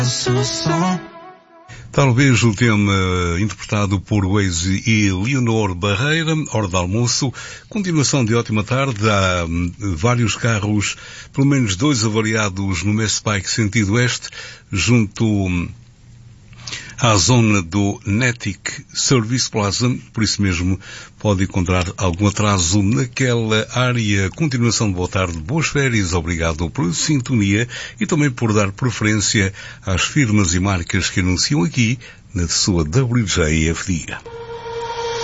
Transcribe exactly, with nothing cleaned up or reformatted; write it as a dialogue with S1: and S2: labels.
S1: Talvez o tema interpretado por Waze e Leonor Barreira, hora de almoço, continuação de ótima tarde. Há vários carros, pelo menos dois avariados no Mass Pike sentido oeste, junto à zona do Netic Service Plaza, por isso mesmo pode encontrar algum atraso naquela área. Continuação de boa tarde, boas férias, obrigado pela sintonia e também por dar preferência às firmas e marcas que anunciam aqui na sua W J F D.